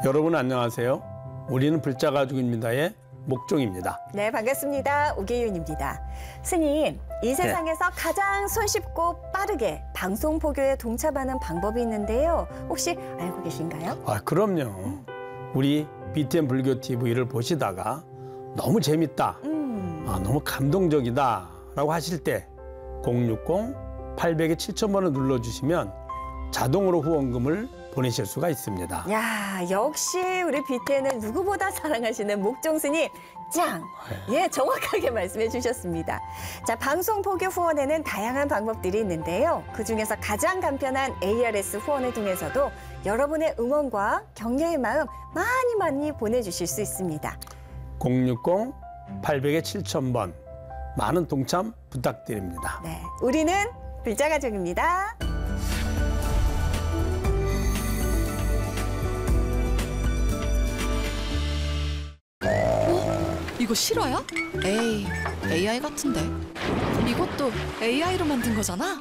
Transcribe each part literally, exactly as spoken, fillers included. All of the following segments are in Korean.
여러분 안녕하세요. 우리는 불자가족입니다의 목종입니다. 네, 반갑습니다. 오계윤입니다. 스님, 이 세상에서 네. 가장 손쉽고 빠르게 방송 포교에 동참하는 방법이 있는데요. 혹시 알고 계신가요? 아, 그럼요. 음. 우리 비티엠 불교 티비를 보시다가 너무 재밌다, 음. 아, 너무 감동적이다 라고 하실 때 공육공 팔공공에 칠천 번을 눌러주시면 자동으로 후원금을 보내실 수가 있습니다. 야, 역시 우리 비티엠을 누구보다 사랑하시는 목종 스님 짱! 예, 정확하게 말씀해 주셨습니다. 자, 방송 포교 후원에는 다양한 방법들이 있는데요. 그중에서 가장 간편한 에이알에스 후원을 통해서도 여러분의 응원과 격려의 마음 많이 많이 보내주실 수 있습니다. 공육공 팔공공에 칠천 번 많은 동참 부탁드립니다. 네, 우리는 불자가족입니다. 이거 실화야? 에이, 에이아이 같은데. 이것도 에이아이로 만든 거잖아?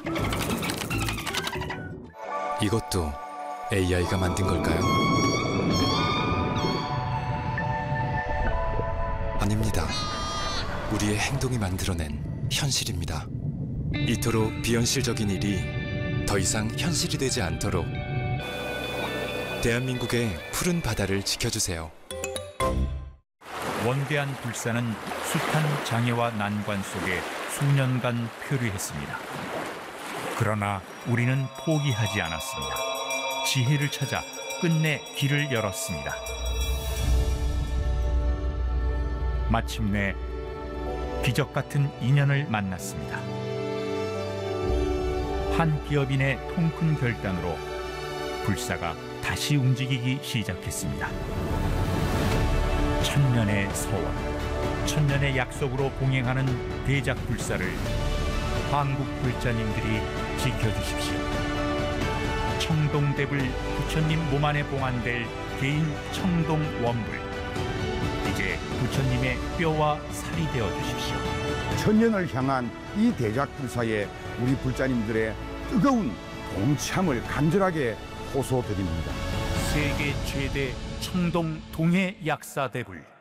이것도 에이아이가 만든 걸까요? 아닙니다. 우리의 행동이 만들어낸 현실입니다. 이토록 비현실적인 일이 더 이상 현실이 되지 않도록 대한민국의 푸른 바다를 지켜주세요. 원대한 불사는 숱한 장애와 난관 속에 수년간 표류했습니다. 그러나 우리는 포기하지 않았습니다. 지혜를 찾아 끝내 길을 열었습니다. 마침내 기적 같은 인연을 만났습니다. 한 기업인의 통큰 결단으로 불사가 다시 움직이기 시작했습니다. 천년의 서원, 천년의 약속으로 봉행하는 대작불사를 한국 불자님들이 지켜주십시오. 청동대불 부처님 몸 안에 봉안될 개인 청동원불, 이제 부처님의 뼈와 살이 되어 주십시오. 천년을 향한 이 대작불사에 우리 불자님들의 뜨거운 동참을 간절하게 호소드립니다. 세계 최대 청동 동해 약사대불